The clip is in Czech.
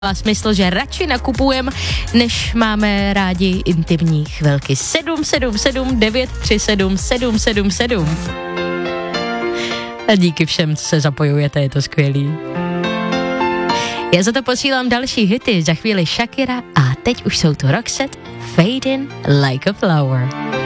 smysl, že radši nakupujeme, než máme rádi intimní chvilky. 777 937 777. A díky všem, co se zapojujete, je to skvělý. Já za to posílám další hity, za chvíli Shakira a teď už jsou to Roxette, Fading Like a Flower.